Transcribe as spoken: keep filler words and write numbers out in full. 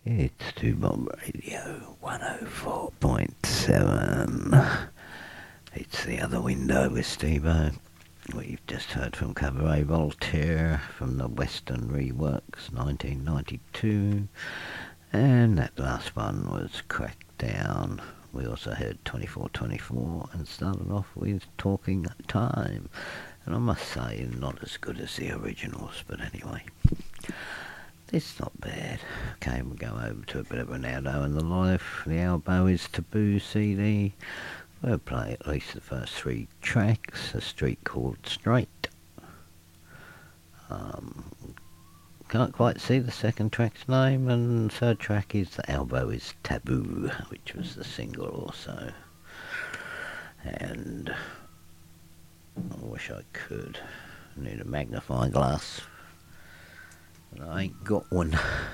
It's Two Bob Radio one oh four point seven. It's The Other Window with Steve-O. We've just heard from Cabaret Voltaire from the Western Reworks nineteen ninety-two. And that last one was Crackdown. We also heard twenty-four twenty-four and started off with Talking Time. And I must say, not as good as the originals, but anyway. It's not bad. Okay, we'll go over to a bit of an Aldo and the Life. The Albo is Taboo C D. We'll play at least the first three tracks. A street called Straight. Um, can't quite see the second track's name. And the third track is The Albo is Taboo, which was the single also. And I wish I could. I need a magnifying glass. I ain't got one.